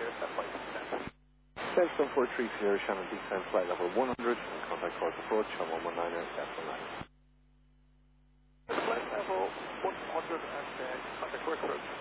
set flight descent. Delta 430, Shannon descent flight level 100, and contact course approach on 119 aircraft 19. Flight level 100 and contact course approach.